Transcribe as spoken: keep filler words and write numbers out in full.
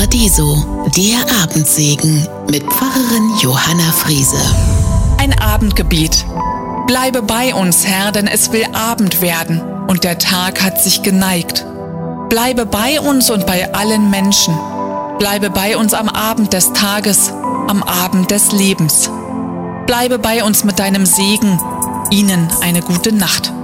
Paradiso, der Abendsegen mit Pfarrerin Johanna Friese. Ein Abendgebet. Bleibe bei uns, Herr, denn es will Abend werden und der Tag hat sich geneigt. Bleibe bei uns und bei allen Menschen. Bleibe bei uns am Abend des Tages, am Abend des Lebens. Bleibe bei uns mit deinem Segen. Ihnen eine gute Nacht.